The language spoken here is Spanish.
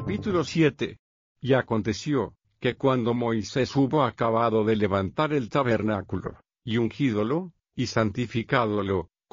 Capítulo 7. Y aconteció, que cuando Moisés hubo acabado de levantar el tabernáculo, y ungídolo, y santificádolo,